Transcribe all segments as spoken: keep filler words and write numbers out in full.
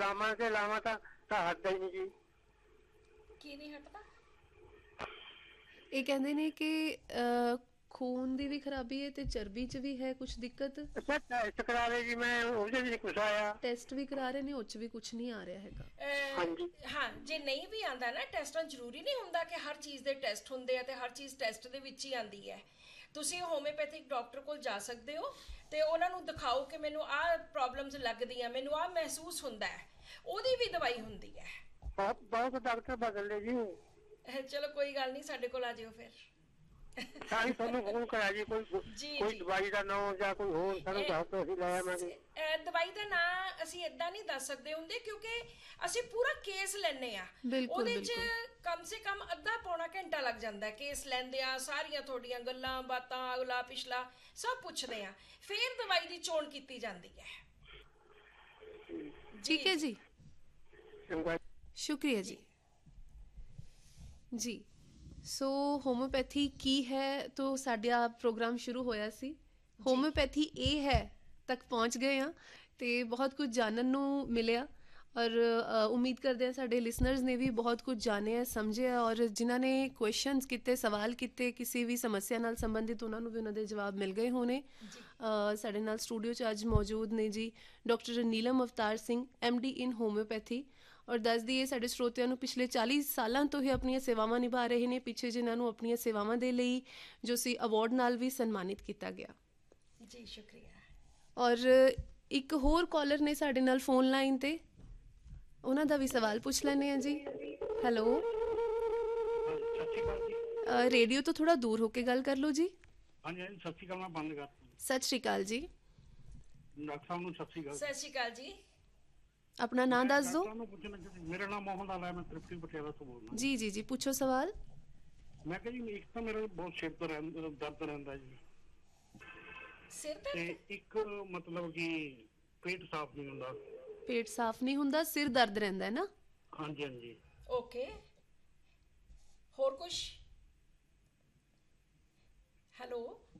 ਲਾਵਾਂ ਤੇ ਲਾਵਾਂ ਤਾਂ ਤਾਂ ਹੱਟਦਾ ਹੀ ਨਹੀਂ ਜੀ। ਕੀ ਨਹੀਂ ਹਟਦਾ? ਇਹ ਕਹਿੰਦੇ ਨੇ ਕਿ ਅਹ, ਖੂਨ ਦੀ ਵੀ ਖਰਾਬੀ ਹੈ ਤੇ ਚਰਬੀ 'ਚ ਵੀ ਹੈ ਕੁਛ ਦਿੱਕਤ। ਅੱਛਾ ਟੈਸਟ ਕਰਾ ਰਹੇ ਜੀ ਮੈਂ, ਉਹਦੇ ਵਿੱਚ ਕੁਛ ਆਇਆ। ਟੈਸਟ ਵੀ ਕਰਾ ਰਹੇ ਨੇ, ਉਹ 'ਚ ਵੀ ਕੁਛ ਨਹੀਂ ਆ ਰਿਹਾ ਹੈਗਾ। ਅਹ, ਹਾਂਜੀ। ਹਾਂ, ਜੇ ਨਹੀਂ ਵੀ ਆਂਦਾ ਨਾ ਟੈਸਟਾਂ, ਜ਼ਰੂਰੀ ਨਹੀਂ ਹੁੰਦਾ ਕਿ ਹਰ ਚੀਜ਼ ਦੇ ਟੈਸਟ ਹੁੰਦੇ ਆ ਤੇ ਹਰ ਚੀਜ਼ ਟੈਸਟ ਦੇ ਵਿੱਚ ਹੀ ਆਂਦੀ ਹੈ। ਤੁਸੀਂ ਹੋਮਿਓਪੈਥਿਕ ਡਾਕਟਰ ਕੋਲ ਜਾ ਸਕਦੇ ਹੋ ਤੇ ਉਹਨਾਂ ਨੂੰ ਦਿਖਾਓ ਕਿ ਮੈਨੂੰ ਆਹ ਪ੍ਰੋਬਲਮਸ ਲੱਗਦੀਆਂ, ਮੈਨੂੰ ਆਹ ਮਹਿਸੂਸ ਹੁੰਦਾ ਹੈ, ਉਹਦੀ ਵੀ ਦਵਾਈ ਹੁੰਦੀ ਹੈ। ਬਹੁਤ ਬਹੁਤ ਡਾਕਟਰ ਬਦਲ ਲਏ ਜੀ। ਅਹ, ਚਲੋ ਕੋਈ ਗੱਲ ਨਹੀਂ, ਸਾਡੇ ਕੋਲ ਆ ਜਿਓ ਫਿਰ। ਤਾਂ ਹੀ ਤੁਹਾਨੂੰ ਫੋਨ ਕਰਿਆ ਜੀ, ਕੋਈ ਜੀ, ਕੋਈ ਜੀ। ਦਵਾਈ ਦਾ ਨਾਮ ਜਾਂ ਕੋਈ ਹੋਰ ਸਾਨੂੰ ਦੱਸ ਦਿਓ, ਅਸੀਂ ਲੈ ਆਵਾਂਗੇ। ਅਹ, ਦਵਾਈ ਦਾ ਨਾਂ ਅਸੀਂ ਏਦਾਂ ਨਹੀਂ ਦੱਸ ਸਕਦੇ ਹੁੰਦੇ ਕਿਉਂਕਿ ਅਸੀਂ ਪੂਰਾ ਕੇਸ ਲੈਣੇ ਆ। ਬਿਲਕੁਲ, ਉਹਦੇ 'ਚ ਬਿਲਕੁਲ। ਕਮ ਸੇ ਕਮ ਅੱਧਾ ਪੌਣਾ ਘੰਟਾ ਲੱਗ ਜਾਂਦਾ ਕੇਸ ਲੈਂਦੇ ਆ, ਸਾਰੀਆਂ ਤੁਹਾਡੀਆਂ ਗੱਲਾਂ ਬਾਤਾਂ ਅਗਲਾ ਪਿਛਲਾ ਸਭ ਪੁੱਛਦੇ ਆ, ਫਿਰ ਦਵਾਈ ਦੀ ਚੋਣ ਕੀਤੀ ਜਾਂਦੀ ਹੈ। ਠੀਕ ਹੈ ਜੀ, ਚੰਗਾ। ਸ਼ੁਕਰੀਆ ਜੀ। ਜੀ ਸੋ ਹੋਮਿਓਪੈਥੀ ਕੀ ਹੈ, ਤੋਂ ਸਾਡਾ ਪ੍ਰੋਗਰਾਮ ਸ਼ੁਰੂ ਹੋਇਆ ਸੀ ਹੋਮਿਓਪੈਥੀ ਇਹ ਹੈ ਤੱਕ ਪਹੁੰਚ ਗਏ ਹਾਂ ਤੇ ਬਹੁਤ ਕੁਝ ਜਾਣਨ ਨੂੰ ਮਿਲਿਆ ਔਰ ਉਮੀਦ ਕਰਦੇ ਹਾਂ ਸਾਡੇ ਲਿਸਨਰਸ ਨੇ ਵੀ ਬਹੁਤ ਕੁਝ ਜਾਣਿਆ ਸਮਝਿਆ ਔਰ ਜਿਨ੍ਹਾਂ ਨੇ ਕੁਐਸਚਨਸ ਕੀਤੇ, ਸਵਾਲ ਕੀਤੇ ਕਿਸੇ ਵੀ ਸਮੱਸਿਆ ਨਾਲ ਸੰਬੰਧਿਤ, ਉਹਨਾਂ ਨੂੰ ਵੀ ਉਹਨਾਂ ਦੇ ਜਵਾਬ ਮਿਲ ਗਏ ਹੋਣੇ। ਸਾਡੇ ਨਾਲ ਸਟੂਡੀਓ 'ਚ ਅੱਜ ਮੌਜੂਦ ਨੇ ਜੀ doctor Neelam Avtar Singh, M D in homeopathy. ਔਰ ਦੱਸ ਦਈਏ ਸਾਡੇ ਸਰੋਤਿਆਂ ਨੂੰ ਪਿਛਲੇ ਚਾਲੀ ਸਾਲਾਂ ਤੋਂ ਹੀ ਆਪਣੀਆਂ ਸੇਵਾਵਾਂ ਨਿਭਾ ਰਹੇ ਨੇ, ਪਿੱਛੇ ਜਿਨ੍ਹਾਂ ਨੂੰ ਆਪਣੀਆਂ ਸੇਵਾਵਾਂ ਦੇ ਲਈ ਜੋ ਸੀ ਅਵਾਰਡ ਨਾਲ ਵੀ ਸਨਮਾਨਿਤ ਕੀਤਾ ਗਿਆ। ਜੀ ਸ਼ੁਕਰੀਆ। ਔਰ ਇੱਕ ਹੋਰ ਕਾਲਰ ਨੇ ਸਾਡੇ ਨਾਲ ਫੋਨ ਲਾਈਨ ਤੇ, ਉਹਨਾਂ ਦਾ ਵੀ ਸਵਾਲ ਪੁੱਛ ਲੈਂਦੇ ਹਾਂ ਜੀ। ਹੈਲੋ, ਰੇਡੀਓ ਤੋਂ ਥੋੜਾ ਦੂਰ ਹੋ ਕੇ ਗੱਲ ਕਰ ਲਓ ਜੀ। ਹਾਂਜੀ ਹਾਂਜੀ, ਸਤਿ ਸ਼੍ਰੀ ਅਕਾਲ। ਮੈਂ ਬੰਦ ਕਰ। ਸਤਿ ਸ਼੍ਰੀ ਅਕਾਲ ਜੀ। ਡਾਕਟਰ ਸਾਹਿਬ ਨੂੰ ਸਤਿ ਸ਼੍ਰੀ ਅਕਾਲ। ਸਤਿ ਸ਼੍ਰੀ ਅਕਾਲ ਜੀ। ਆਪਣਾ ਨਾਮ ਦੱਸ ਦਿਓ। ਮੇਰਾ ਨਾਮ ਮੋਹਨ ਲਾਲ ਹੈ, ਮੈਂ ਤ੍ਰਿਪਤੀ ਪਟਿਆਲਾ ਤੋਂ ਬੋਲਦਾ। ਜੀ ਜੀ ਜੀ, ਪੁੱਛੋ ਸਵਾਲ। ਮੈਂ ਕਿਹਾ ਜੀ ਇੱਕ ਤਾਂ ਮੇਰਾ ਬਹੁਤ ਸਿਰ ਦਰਦ ਰਹਿੰਦਾ ਜੀ, ਸਿਰ ਦਰਦ ਤੇ ਇੱਕ ਮਤਲਬ ਕਿ ਪੇਟ ਸਾਫ਼ ਨਹੀਂ ਹੁੰਦਾ। ਪੇਟ ਸਾਫ਼ ਨਹੀਂ ਹੁੰਦਾ, ਸਿਰ ਦਰਦ ਰਹਿੰਦਾ ਹੈ ਨਾ? ਹਾਂਜੀ ਹਾਂਜੀ। ਓਕੇ, ਹੋਰ ਕੁਛ? ਹੈਲੋ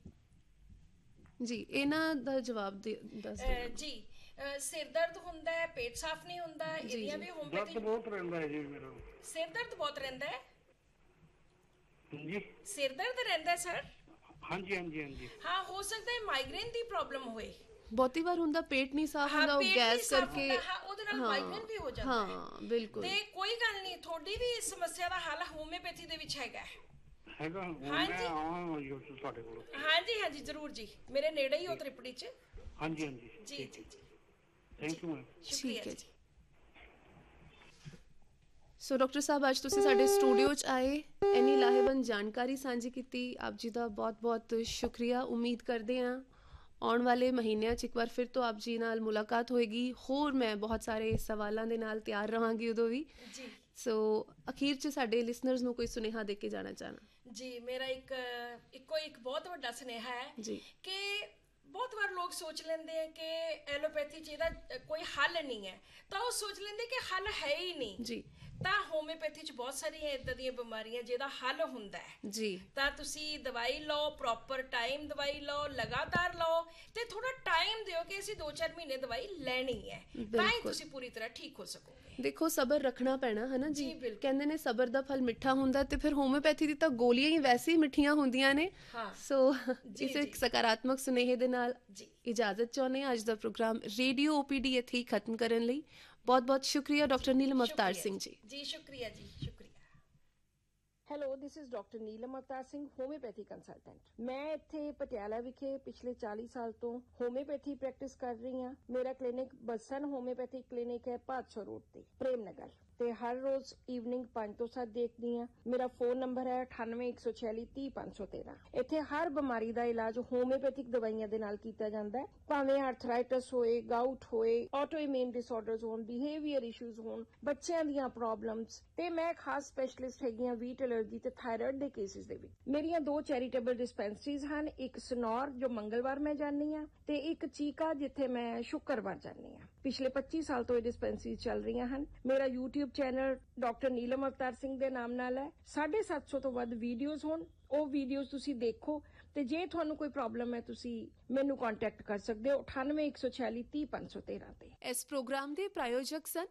ਜੀ, ਇਹਨਾਂ ਦਾ ਜਵਾਬ ਦੇ ਦੱਸ ਦਿਓ ਜੀ। ਸਿਰ ਦਰਦ ਹੁੰਦਾ ਹੈ, ਪੇਟ ਸਾਫ਼ ਨਹੀਂ ਹੁੰਦਾ, ਇਹਦੀਆਂ ਵੀ ਹੋਮਿਓਪੈਥੀ। ਦਰਦ ਬਹੁਤ ਰਹਿੰਦਾ ਹੈ ਜੀ ਮੇਰਾ। ਸਿਰ ਦਰਦ ਬਹੁਤ ਰਹਿੰਦਾ ਹੈ ਜੀ? ਸਿਰ ਦਰਦ ਰਹਿੰਦਾ ਹੈ ਸਰ? ਹਾਂਜੀ ਹਾਂਜੀ ਹਾਂਜੀ। ਹਾਂ, ਹੋ ਸਕਦਾ ਹੈ ਮਾਈਗ੍ਰੇਨ ਦੀ ਪ੍ਰੋਬਲਮ ਹੋਏ। ਬਹੁਤੀ ਵਾਰ ਹੁੰਦਾ ਪੇਟ ਨਹੀਂ ਸਾਫ਼ ਹੁੰਦਾ, ਉਹ ਗੈਸ ਕਰਕੇ ਉਹਦੇ ਨਾਲ ਮਾਈਗ੍ਰੇਨ ਵੀ ਹੋ ਜਾਂਦਾ ਹੈ। ਹਾਂ ਬਿਲਕੁਲ। ਤੇ ਕੋਈ ਗੱਲ ਨਹੀਂ, ਤੁਹਾਡੀ ਵੀ ਇਸ ਸਮੱਸਿਆ ਦਾ ਹੱਲ ਹੋਮਿਓਪੈਥੀ ਦੇ ਵਿੱਚ ਹੈਗਾ ਹੈਗਾ। ਹਾਂਜੀ ਤੁਹਾਡੇ ਕੋਲ? ਹਾਂਜੀ ਹਾਂਜੀ ਜ਼ਰੂਰ ਜੀ, ਮੇਰੇ ਨੇੜੇ ਹੀ ਹੋ ਤ੍ਰਿਪੜੀ 'ਚ। ਹਾਂਜੀ ਹਾਂਜੀ ਜੀ ਜੀ ਜੀ, ਥੈਂਕ ਯੂ ਮੈਮ। ਠੀਕ ਹੈ ਜੀ। ਸੋ ਡਾਕਟਰ ਸਾਹਿਬ, ਅੱਜ ਤੁਸੀਂ ਸਾਡੇ ਸਟੂਡੀਓ 'ਚ ਆਏ, ਇੰਨੀ ਲਾਹੇਵੰਦ ਜਾਣਕਾਰੀ ਸਾਂਝੀ ਕੀਤੀ, ਆਪ ਜੀ ਦਾ ਬਹੁਤ ਬਹੁਤ ਸ਼ੁਕਰੀਆ। ਉਮੀਦ ਕਰਦੇ ਹਾਂ ਆਉਣ ਵਾਲੇ ਮਹੀਨਿਆਂ 'ਚ ਇੱਕ ਵਾਰ ਫਿਰ ਤੋਂ ਆਪ ਜੀ ਨਾਲ ਮੁਲਾਕਾਤ ਹੋਏਗੀ, ਹੋਰ ਮੈਂ ਬਹੁਤ ਸਾਰੇ ਸਵਾਲਾਂ ਦੇ ਨਾਲ ਤਿਆਰ ਰਹਾਂਗੀ ਉਦੋਂ ਵੀ। ਜੀ ਸੋ ਅਖੀਰ 'ਚ ਸਾਡੇ ਲਿਸਨਰਸ ਨੂੰ ਕੋਈ ਸੁਨੇਹਾ ਦੇ ਕੇ ਜਾਣਾ ਚਾਹਣਾ? ਜੀ, ਮੇਰਾ ਇੱਕ ਇੱਕੋ ਇੱਕ ਬਹੁਤ ਵੱਡਾ ਸੁਨੇਹਾ ਹੈ ਜੀ ਕਿ ਬਹੁਤ ਵਾਰ ਲੋਕ ਸੋਚ ਲੈਂਦੇ ਆ ਕਿ ਐਲੋਪੈਥੀ 'ਚ ਇਹਦਾ ਕੋਈ ਹੱਲ ਨਹੀਂ ਹੈ, ਤਾਂ ਉਹ ਸੋਚ ਲੈਂਦੇ ਕਿ ਹੱਲ ਹੈ ਹੀ ਨਹੀਂ ਜੀ। ਤਾਂ ਹੋਮਿਓਪੈਥੀ 'ਚ ਬਹੁਤ ਸਾਰੀਆਂ ਇੱਦਾਂ ਦੀਆਂ ਬਿਮਾਰੀਆਂ ਜਿਹਦਾ ਹੱਲ ਹੁੰਦਾ ਹੈ ਜੀ। ਤਾਂ ਤੁਸੀਂ ਦਵਾਈ ਲਓ, ਪ੍ਰੋਪਰ ਟਾਈਮ ਦਵਾਈ ਲਓ, ਲਗਾਤਾਰ ਲਓ ਤੇ ਥੋੜਾ ਟਾਈਮ ਦਿਓ ਕਿ ਅਸੀਂ ਦੋ ਚਾਰ ਮਹੀਨੇ ਦਵਾਈ ਲੈਣੀ ਹੈ, ਤਾਂ ਹੀ ਤੁਸੀਂ ਪੂਰੀ ਤਰ੍ਹਾਂ ਠੀਕ ਹੋ ਸਕੋਗੇ। ਦੇਖੋ, ਸਬਰ ਰੱਖਣਾ ਪੈਣਾ ਹੈ ਨਾ ਜੀ। ਜੀ, ਕਹਿੰਦੇ ਨੇ ਸਬਰ ਦਾ ਫਲ ਮਿੱਠਾ ਹੁੰਦਾ, ਤੇ ਫਿਰ ਹੋਮਿਓਪੈਥੀ ਦੀ ਤਾਂ ਗੋਲੀਆਂ ਹੀ ਵੈਸੇ ਹੀ ਮਿੱਠੀਆਂ ਹੁੰਦੀਆਂ ਨੇ। ਸੋ ਇਸ ਇੱਕ ਸਕਾਰਾਤਮਕ ਸੁਨੇਹੇ ਦੇ ਨਾਲ ਇਜਾਜ਼ਤ ਚਾਹੁੰਦੇ ਹਾਂ ਅੱਜ ਦਾ ਪ੍ਰੋਗਰਾਮ ਰੇਡੀਓ ਓਪੀਡੀ ਇੱਥੇ ਹੀ ਖਤਮ ਕਰਨ ਲਈ। ਬਹੁਤ ਬਹੁਤ ਸ਼ੁਕਰੀਆ ਡਾਕਟਰ ਨੀਲਮ ਅਵਤਾਰ ਸਿੰਘ ਜੀ। ਜੀ ਸ਼ੁਕਰੀਆ ਜੀ, ਸ਼ੁਕਰੀਆ। Hello, this is doctor Neelam Avtar Singh, homeopathy consultant. ਮੈਂ ਇੱਥੇ ਪਟਿਆਲਾ ਵਿਖੇ ਪਿਛਲੇ ਚਾਲੀ ਸਾਲ ਤੋਂ ਹੋਮਿਓਪੈਥੀ ਪ੍ਰੈਕਟਿਸ ਕਰ ਰਹੀ ਹਾਂ। ਮੇਰਾ ਕਲੀਨਿਕ ਬਸਨ ਹੋਮਿਓਪੈਥਿਕ ਕਲੀਨਿਕ ਹੈ, ਭਾਦਸੋਂ ਰੋਡ ਤੇ, ਪ੍ਰੇਮ ਨਗਰ, ਤੇ ਹਰ ਰੋਜ਼ ਈਵਨਿੰਗ ਪੰਜ ਤੋਂ ਸੱਤ ਦੇਖਦੀ ਹਾਂ। ਮੇਰਾ ਫੋਨ ਨੰਬਰ ਹੈ ਅਠਾਨਵੇਂ ਇੱਕ ਸੌ ਛਿਆਲੀ ਤੀਹ ਪੰਜ ਸੌ ਤੇਰਾਂ। ਇੱਥੇ ਹਰ ਬਿਮਾਰੀ ਦਾ ਇਲਾਜ ਹੋਮਿਓਪੈਥਿਕ ਦਵਾਈਆਂ ਦੇ ਨਾਲ ਕੀਤਾ ਜਾਂਦਾ ਹੈ, ਭਾਵੇਂ ਆਰਥਰਾਈਟਸ ਹੋਏ, ਗਾਊਟ ਹੋਏ, ਆਟੋਇਮਿਊਨ ਡਿਸਆਰਡਰਸ ਹੋਣ, ਬਿਹੇਵੀਅਰ ਇਸ਼ੂਜ਼ ਹੋਣ, ਬੱਚਿਆਂ ਦੀਆਂ ਪ੍ਰੋਬਲਮਸ, ਤੇ ਮੈਂ ਖਾਸ ਸਪੈਸ਼ਲਿਸਟ ਹੈਗੀ ਹਾਂ ਵੀਟ ਐਲਰਜੀ ਤੇ ਥਾਇਰਾਇਡ ਦੇ ਕੇਸਿਸ ਦੇ ਵਿੱਚ। ਮੇਰੀਆਂ ਦੋ ਚੈਰੀਟੇਬਲ ਡਿਸਪੈਂਸਰੀਜ਼ ਹਨ, ਇੱਕ ਸਨੌਰ ਜੋ ਮੰਗਲਵਾਰ ਮੈਂ ਜਾਂਦੀ ਹਾਂ, ਤੇ ਇੱਕ ਚੀਕਾ ਜਿੱਥੇ ਮੈਂ ਸ਼ੁੱਕਰਵਾਰ ਜਾਂਦੀ ਹਾਂ। ਪਿਛਲੇ ਪੱਚੀ ਸਾਲ ਤੋਂ ਇਹ ਡਿਸਪੈਂਸਰੀਜ਼ ਚੱਲ ਰਹੀਆਂ ਹਨ। ਮੇਰਾ YouTube channel doctor Neelam Avtar Singh ਦੇ ਨਾਮ ਨਾਲ ਹੈ। ਸਾਢੇ ਸੱਤ ਸੌ ਤੋਂ ਵੱਧ ਵੀਡੀਓਜ਼ ਹੋਣ, ਉਹ ਵੀਡੀਓਜ਼ ਤੁਸੀਂ ਦੇਖੋ, ਤੇ ਜੇ ਤੁਹਾਨੂੰ ਕੋਈ ਪ੍ਰੋਬਲਮ ਹੈ ਤੁਸੀਂ ਮੈਨੂੰ ਕੰਟੈਕਟ ਕਰ ਸਕਦੇ ਹੋ ਅਠਾਨਵੇਂ ਇੱਕ ਸੌ ਛਿਆਲੀ ਤੀਹ ਪੰਜ ਸੌ ਤੇਰਾਂ ਤੇ। ਇਸ ਪ੍ਰੋਗਰਾਮ ਦੇ ਪ੍ਰਾਯੋਜਕ ਸਨ